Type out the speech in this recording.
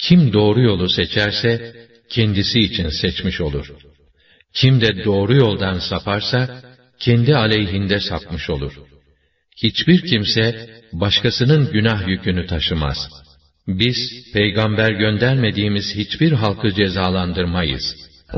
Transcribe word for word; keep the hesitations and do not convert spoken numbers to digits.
Kim doğru yolu seçerse, kendisi için seçmiş olur. Kim de doğru yoldan saparsa, kendi aleyhinde sapmış olur. Hiçbir kimse, başkasının günah yükünü taşımaz. Biz, peygamber göndermediğimiz hiçbir halkı cezalandırmayız.